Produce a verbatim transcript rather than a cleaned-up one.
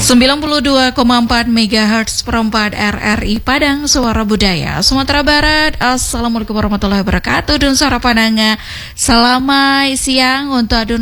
sembilan puluh dua koma empat megahertz perempat R R I Padang, Suara Budaya Sumatera Barat. Assalamualaikum warahmatullahi wabarakatuh. Dan suara pananga, selamat siang untuk adun